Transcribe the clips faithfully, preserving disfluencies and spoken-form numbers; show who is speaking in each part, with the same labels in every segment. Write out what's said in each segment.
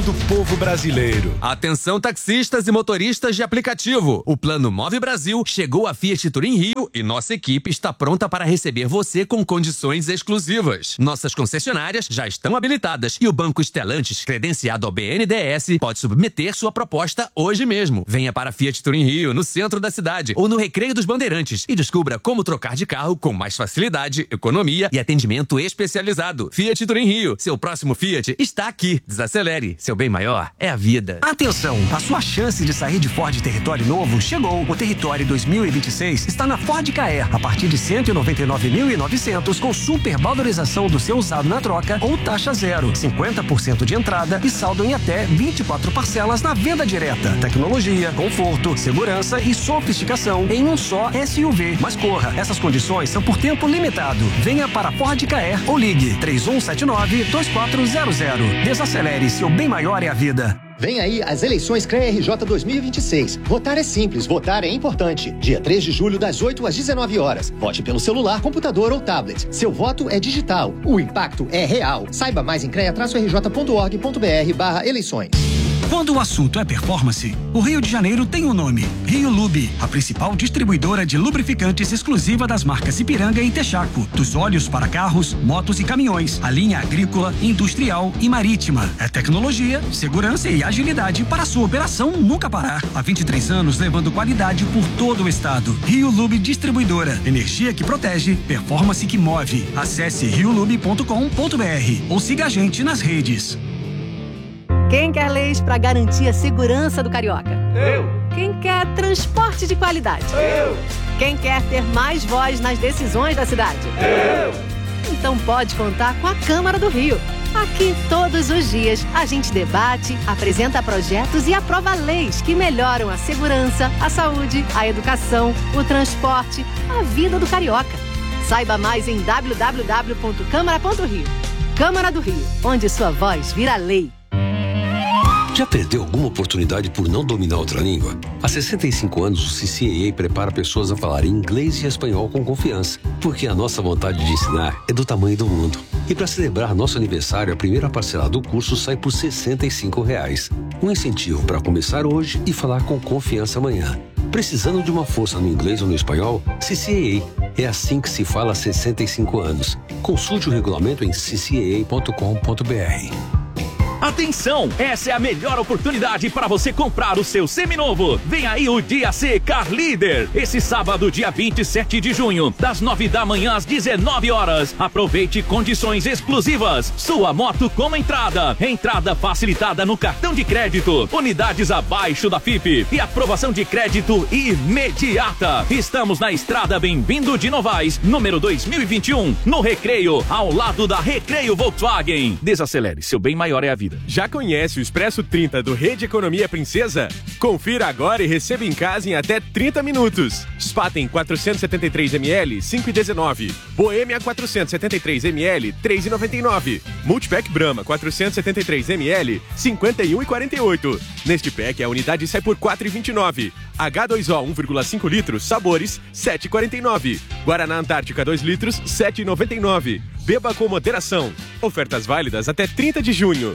Speaker 1: do povo brasileiro.
Speaker 2: Atenção taxistas e motoristas de aplicativo. O Plano Move Brasil chegou à Fiat Turim Rio e nossa equipe está pronta para receber você com condições exclusivas. Nossas concessionárias já estão habilitadas e o Banco Stellantis, credenciado ao B N D E S, pode submeter sua proposta hoje mesmo. Venha para a Fiat Turim Rio, no centro da cidade, ou no Recreio dos Bandeirantes e descubra como trocar de carro com mais facilidade, economia e atendimento especializado. Fiat Turim Rio, seu próximo Fiat está aqui. Desacelere, seu bem maior é a vida.
Speaker 3: Atenção, a sua chance de sair de Ford Território novo chegou. O Território dois mil e vinte e seis está na Ford Ka a partir de cento e noventa e nove mil e novecentos com super valorização do seu usado na troca ou taxa zero, cinquenta por cento de entrada e saldo em até vinte e quatro parcelas na venda direta. Tecnologia, conforto, segurança e sofisticação em um só S U V. Mas corra, essas condições são por tempo limitado. Venha para Ford Ka ou ligue três um sete nove, dois quatro zero zero. Desacelere, seu bem maior é a vida.
Speaker 4: Vem aí as eleições C R E A R J dois mil e vinte e seis. Votar é simples, votar é importante. Dia três de julho, das oito às dezenove horas. Vote pelo celular, computador ou tablet. Seu voto é digital. O impacto é real. Saiba mais em crea r j ponto org ponto b r barra eleições.
Speaker 3: Quando o assunto é performance, o Rio de Janeiro tem um nome: Rio Lube, a principal distribuidora de lubrificantes exclusiva das marcas Ipiranga e Texaco. Dos óleos para carros, motos e caminhões, a linha agrícola, industrial e marítima. É tecnologia, segurança e agilidade para a sua operação nunca parar. Há vinte e três anos levando qualidade por todo o estado. Rio Lube Distribuidora. Energia que protege, performance que move. Acesse rio lube ponto com ponto b r ou siga a gente nas redes.
Speaker 5: Quem quer leis para garantir a segurança do carioca?
Speaker 6: Eu.
Speaker 5: Quem quer transporte de qualidade?
Speaker 6: Eu.
Speaker 5: Quem quer ter mais voz nas decisões da cidade?
Speaker 6: Eu.
Speaker 5: Então pode contar com a Câmara do Rio. Aqui, todos os dias, a gente debate, apresenta projetos e aprova leis que melhoram a segurança, a saúde, a educação, o transporte, a vida do carioca. Saiba mais em w w w ponto câmara ponto rio. Câmara do Rio, onde sua voz vira lei.
Speaker 7: Já perdeu alguma oportunidade por não dominar outra língua? Há sessenta e cinco anos, o C C A A prepara pessoas a falarem inglês e espanhol com confiança, porque a nossa vontade de ensinar é do tamanho do mundo. E para celebrar nosso aniversário, a primeira parcela do curso sai por sessenta e cinco reais. Um incentivo para começar hoje e falar com confiança amanhã. Precisando de uma força no inglês ou no espanhol? C C A A. É assim que se fala há sessenta e cinco anos. Consulte o regulamento em c c a ponto com ponto b r.
Speaker 8: Atenção! Essa é a melhor oportunidade para você comprar o seu seminovo. Vem aí o Dia C Car Leader. Esse sábado, dia vinte e sete de junho, das nove da manhã às dezenove horas. Aproveite condições exclusivas. Sua moto com entrada. Entrada facilitada no cartão de crédito. Unidades abaixo da F I P. E aprovação de crédito imediata. Estamos na estrada Bem-vindo de Novaes, número dois mil e vinte e um, no Recreio, ao lado da Recreio Volkswagen. Desacelere, seu bem maior é a vida.
Speaker 9: Já conhece o Expresso trinta do Rede Economia Princesa? Confira agora e receba em casa em até trinta minutos. Spaten quatrocentos e setenta e três mililitros, cinco reais e dezenove centavos. Boêmia quatrocentos e setenta e três mililitros, três reais e noventa e nove centavos. Multipack Brahma quatrocentos e setenta e três mililitros, cinquenta e um reais e quarenta e oito centavos. Neste pack, a unidade sai por quatro reais e vinte e nove centavos. H dois O um vírgula cinco litros, sabores, sete reais e quarenta e nove centavos. Guaraná Antártica dois litros, sete reais e noventa e nove centavos. Beba com moderação. Ofertas válidas até trinta de junho.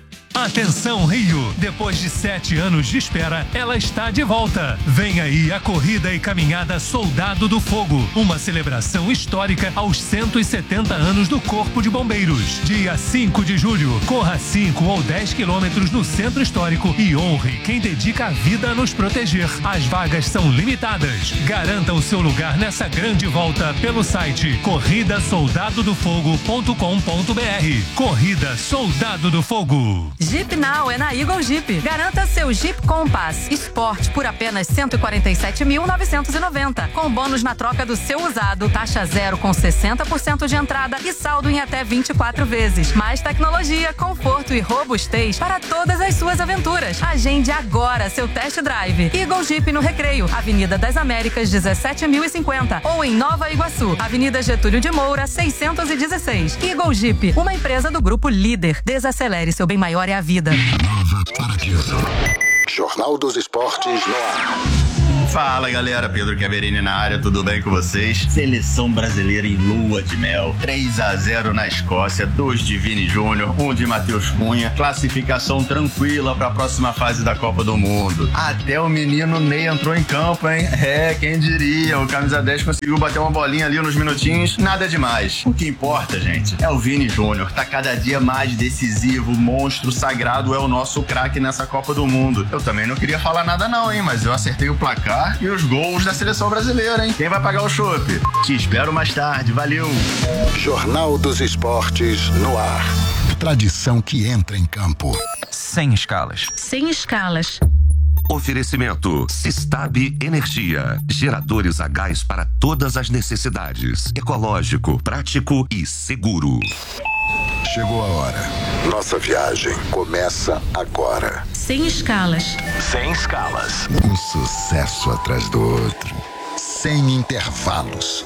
Speaker 1: Atenção Rio, depois de sete anos de espera, ela está de volta. Vem aí a Corrida e Caminhada Soldado do Fogo, uma celebração histórica aos cento e setenta anos do Corpo de Bombeiros. Dia cinco de julho, corra cinco ou dez quilômetros no Centro Histórico e honre quem dedica a vida a nos proteger. As vagas são limitadas. Garanta o seu lugar nessa grande volta pelo site corrida soldado do fogo ponto com ponto b r. Corrida Soldado do Fogo.
Speaker 10: Jeep Now é na Eagle Jeep. Garanta seu Jeep Compass Sport por apenas cento e quarenta e sete mil novecentos e noventa, com bônus na troca do seu usado, taxa zero com sessenta por cento de entrada e saldo em até vinte e quatro vezes. Mais tecnologia, conforto e robustez para todas as suas aventuras. Agende agora seu test drive. Eagle Jeep no Recreio, Avenida das Américas, dezessete mil e cinquenta, ou em Nova Iguaçu, Avenida Getúlio de Moura, seiscentos e dezesseis. Eagle Jeep, uma empresa do Grupo Líder. Desacelere, seu bem maior é a vida.
Speaker 11: Nova Paradiso. Jornal dos Esportes no ar.
Speaker 6: Fala galera, Pedro Chiaverini na área, tudo bem com vocês? Seleção brasileira em lua de mel, três a zero na Escócia, dois de Vini Júnior, um de Matheus Cunha, classificação tranquila para a próxima fase da Copa do Mundo. Até o menino Ney entrou em campo, hein? É, quem diria, o camisa dez conseguiu bater uma bolinha ali nos minutinhos, nada demais. O que importa, gente, é o Vini Júnior, tá cada dia mais decisivo, monstro sagrado, é o nosso craque nessa Copa do Mundo. Eu também não queria falar nada não, hein, mas eu acertei o placar e os gols da seleção brasileira, hein? Quem vai pagar o chopp? Te espero mais tarde, valeu!
Speaker 11: Jornal dos Esportes no ar. Tradição que entra em campo.
Speaker 12: Sem escalas.
Speaker 13: Sem escalas.
Speaker 14: Oferecimento Sistab Energia. Geradores a gás para todas as necessidades. Ecológico, prático e seguro.
Speaker 11: Chegou a hora. Nossa viagem começa agora.
Speaker 13: Sem escalas.
Speaker 11: Sem escalas. Um sucesso atrás do outro. Sem intervalos.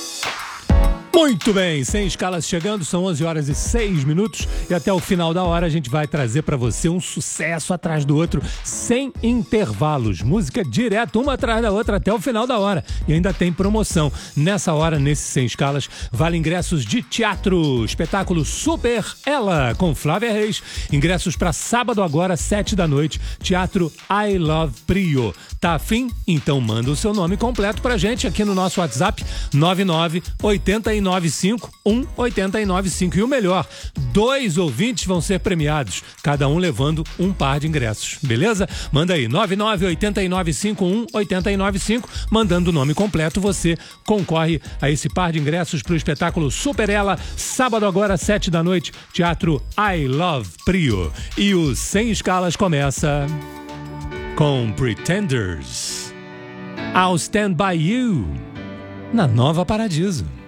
Speaker 1: Muito bem, sem escalas chegando, são onze horas e seis minutos e até o final da hora a gente vai trazer pra você um sucesso atrás do outro, sem intervalos, música direto uma atrás da outra até o final da hora e ainda tem promoção. Nessa hora, nesse Sem Escalas, vale ingressos de teatro, espetáculo Super Ela com Flávia Reis, ingressos pra sábado agora, sete da noite, teatro I Love Prio. Tá afim? Então manda o seu nome completo pra gente aqui no nosso WhatsApp nove nove oito nove cinco um oito nove cinco. E o melhor, dois ouvintes vão ser premiados, cada um levando um par de ingressos, beleza? Manda aí, nove nove oito nove cinco um oito nove cinco, mandando o nome completo, você concorre a esse par de ingressos para o espetáculo Super Ela, sábado agora, sete da noite, teatro I Love Prio. E o Sem Escalas começa com Pretenders. I'll Stand By You, na Nova Paradiso.